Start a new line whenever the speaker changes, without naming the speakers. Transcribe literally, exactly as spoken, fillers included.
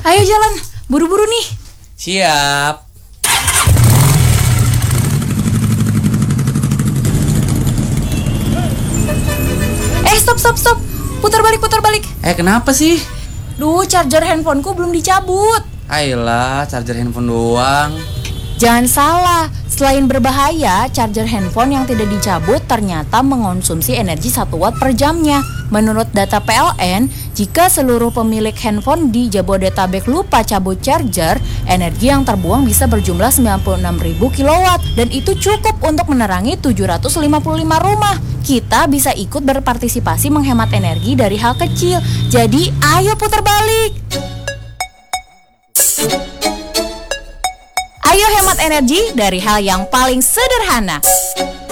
Ayo jalan, buru-buru nih.
Siap.
Eh stop stop stop, putar balik putar balik.
Eh kenapa sih?
Duh, charger handphoneku belum dicabut.
Ayolah, charger handphone doang.
Jangan salah, selain berbahaya, charger handphone yang tidak dicabut ternyata mengonsumsi energi satu watt per jamnya. Menurut data P L N, jika seluruh pemilik handphone di Jabodetabek lupa cabut charger, energi yang terbuang bisa berjumlah sembilan puluh enam ribu kilowatt dan itu cukup untuk menerangi tujuh ratus lima puluh lima rumah. Kita bisa ikut berpartisipasi menghemat energi dari hal kecil. Jadi, ayo putar balik. Ayo hemat energi dari hal yang paling sederhana.